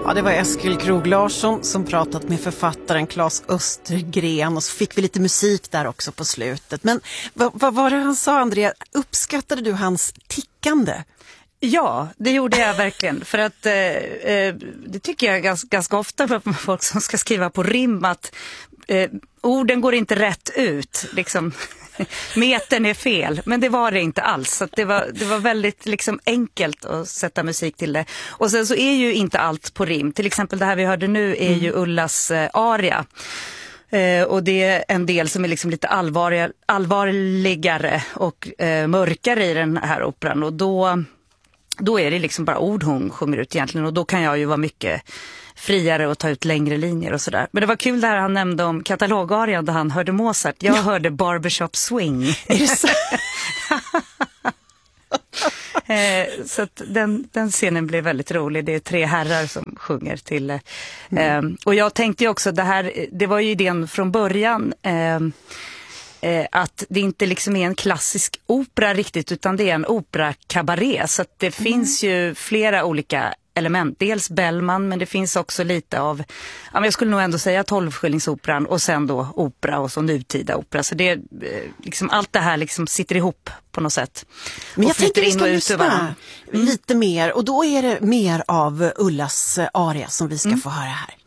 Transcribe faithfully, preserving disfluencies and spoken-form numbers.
Ja, det var Eskil Krog Larsson som pratat med författaren Claes Östergren, och så fick vi lite musik där också på slutet. Men vad, vad var det han sa, Andrea? Uppskattade du hans tickande? Ja, det gjorde jag verkligen. För att eh, eh, det tycker jag ganska, ganska ofta för folk som ska skriva på rim, att eh, orden går inte rätt ut. Liksom. Metern är fel, men det var det inte alls. Så att det, var, det var väldigt liksom enkelt att sätta musik till det. Och sen så är ju inte allt på rim. Till exempel det här vi hörde nu är ju Ullas eh, aria. Eh, och det är en del som är liksom lite allvarligare, allvarligare och eh, mörkare i den här operan. Och då, då är det liksom bara ord hon sjunger ut egentligen. Och då kan jag ju vara mycket friare och ta ut längre linjer och sådär. Men det var kul det här han nämnde om katalogarian där han hörde Mozart. Jag ja. hörde Barbershop Swing. Är det så? eh, så att den, den scenen blev väldigt rolig. Det är tre herrar som sjunger till. Eh, mm. eh, och jag tänkte ju också, det här, det var ju idén från början, eh, eh, att det inte liksom är en klassisk opera riktigt, utan det är en opera-kabaré. Så att det mm. finns ju flera olika element. Dels Bellman, men det finns också lite av, ja, men jag skulle nog ändå säga tolvskillingsoperan och sen då opera och så nutida opera. Så det liksom, allt det här liksom sitter ihop på något sätt. Men jag tänkte vi ska lyssna mm. lite mer, och då är det mer av Ullas aria som vi ska mm. få höra här.